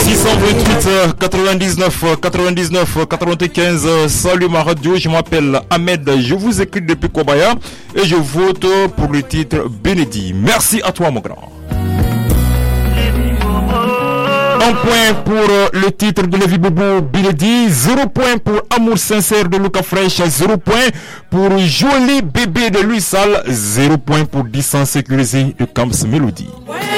628 99 99 95. Salut ma radio, je m'appelle Ahmed, je vous écris depuis Kobaya et je vote pour le titre Bénédit. Merci à toi mon grand. Un point pour le titre de Lévi Bobo Bénédit, 0 point pour Amour sincère de Luca Fresh, 0 point pour Joli bébé de Louis Sall, 0 point pour Distance sécurisée de Camps Mélodie.